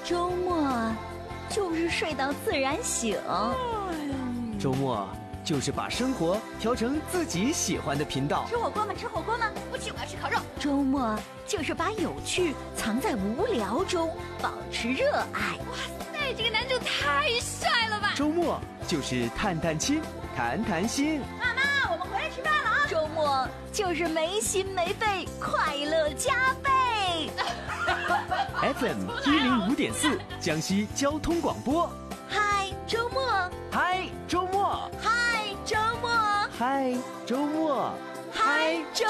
周末就是睡到自然醒， 周末就是把生活调成自己喜欢的频道。 吃火锅吗？吃火锅吗？ 不去，我要吃烤肉。 周末就是把有趣藏在无聊中，保持热爱。 哇塞，这个男主太帅了吧！ 周末就是探探亲，谈谈心。 妈妈，我们回来吃饭了啊！周末就是没心没肺，快乐加倍。 FM 105.4，江西交通广播。 嗨，周末！ 嗨，周末！ 嗨，周末！ 嗨，周末！ 嗨，周。